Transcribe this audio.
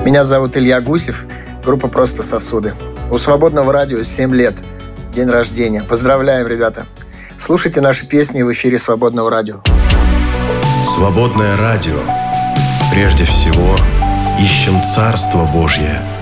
Меня зовут Илья Гусев, группа «Просто сосуды». У Свободного радио 7 лет, день рождения. Поздравляем, ребята! Слушайте наши песни в эфире Свободного радио. Свободное радио. Прежде всего, ищем Царство Божье.